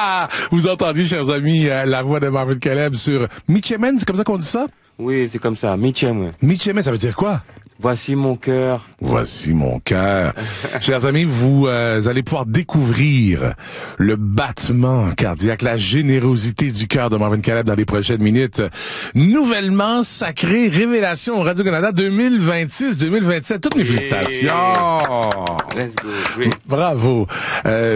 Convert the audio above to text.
Vous entendiez, chers amis, la voix de Marvin Caleb sur Michemen, c'est comme ça qu'on dit ça? Oui, c'est comme ça, Michemen. Michemen, ça veut dire quoi? Voici mon cœur. Voici mon cœur. Chers amis, vous allez pouvoir découvrir le battement cardiaque, la générosité du cœur de Marvin Caleb dans les prochaines minutes. Nouvellement sacré Révélation Radio-Canada 2026-2027. Toutes mes félicitations. Let's go. Oui. Bravo.